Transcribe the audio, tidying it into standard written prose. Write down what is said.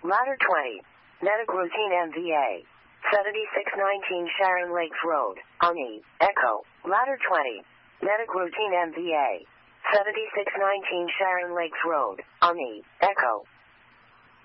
Ladder 20. Medic routine MVA. 7619 Sharon Lakes Road, Ani, Echo. Ladder 20. Medic routine MVA. 7619 Sharon Lakes Road, Ani, Echo.